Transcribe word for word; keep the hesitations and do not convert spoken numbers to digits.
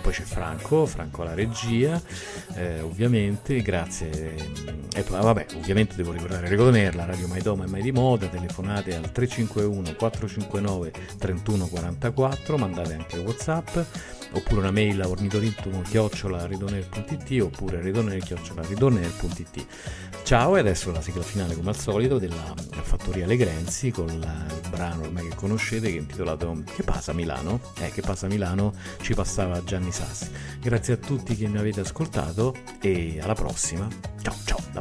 poi c'è Franco, Franco alla regia, eh, ovviamente, grazie. E poi, vabbè, ovviamente devo ricordare Regoner, la radio mai doma e mai di moda, telefonate al tre cinque uno quattro cinque nove tre uno quattro quattro, mandate anche WhatsApp, oppure una mail a ornitorinto chiocciola ridoner punto it oppure ridoner chiocciola ridoner punto it. Ciao, e adesso la sigla finale come al solito della Fattoria Legrenzi con la, il brano ormai che conoscete, che è intitolato Che passa Milano? Eh, che passa Milano ci passava Gianni Sassi. Grazie a tutti che mi avete ascoltato e alla prossima. Ciao ciao.